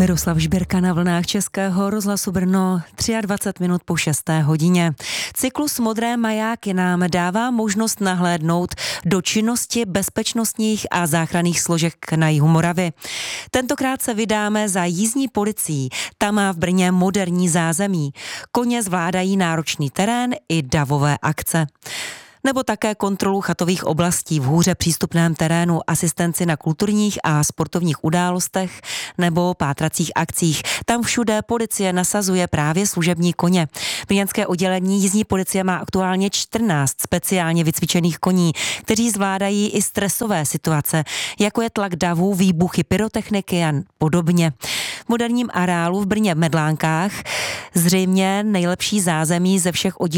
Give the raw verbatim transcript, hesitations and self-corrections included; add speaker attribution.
Speaker 1: Miroslav Žbírka na vlnách Českého rozhlasu Brno, dvacet tři minut po šesté hodině. Cyklus Modré majáky nám dává možnost nahlédnout do činnosti bezpečnostních a záchranných složek na jihu Moravy. Tentokrát se vydáme za jízdní policií. Ta má v Brně moderní zázemí. Koně zvládají náročný terén i davové akce. Nebo také kontrolu chatových oblastí v hůře přístupném terénu, asistenci na kulturních a sportovních událostech nebo pátracích akcích. Tam všude policie nasazuje právě služební koně. Brněnské oddělení jízdní policie má aktuálně čtrnáct speciálně vycvičených koní, kteří zvládají i stresové situace, jako je tlak davů, výbuchy pyrotechniky a podobně. V moderním areálu v Brně v Medlánkách zřejmě nejlepší zázemí ze všech oddělení